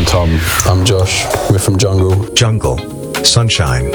Tom. I'm Josh. We're from Jungle. Jungle, Sunshine,